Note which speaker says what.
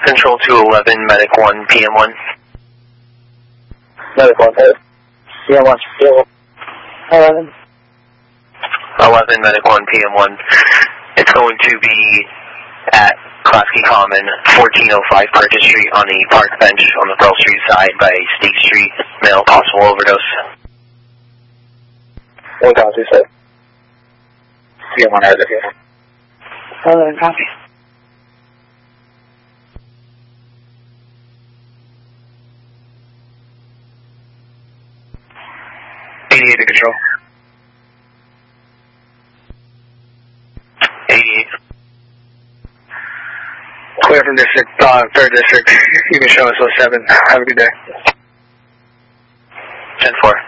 Speaker 1: Control 211, Medic 1, PM1.
Speaker 2: Medic 1, PM1. 11.
Speaker 1: 11, Medic 1, PM1. It's going to be at Klasky Common, 1405 Purchase Street on the park bench on the Pearl Street side by State Street. Male possible overdose.
Speaker 2: 1 copy, sir. PM1 has it here.
Speaker 3: 11 copy.
Speaker 2: To control.
Speaker 1: 88.
Speaker 2: Clear from district, 3rd district. You can show us 07. Have a good day.
Speaker 1: 10-4.